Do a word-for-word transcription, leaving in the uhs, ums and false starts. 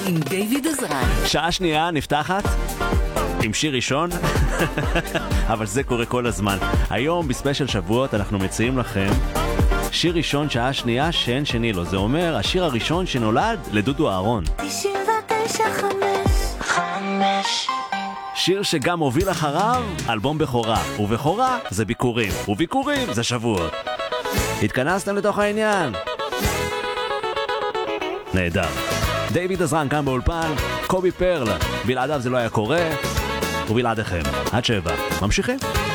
עם דיוויד עזרן. שעה שנייה נפתחת עם שיר ראשון, אבל זה קורה כל הזמן. היום בספיישל שבועות אנחנו מציעים לכם שיר ראשון שעה שנייה שאין שני לו. זה אומר השיר הראשון שנולד לדודו אהרון. תשעים ותשע חמש שיר שגם הוביל אחריו אלבום בכורה, ובכורה זה ביקורים, וביקורים זה שבועות. התכנסתם לתוך העניין? נהדר. דיוויד עזרן כאן באולפן, קובי פרל, בלעדיו זה לא היה קורה, ובלעדיכם. עד שבע. ממשיכים?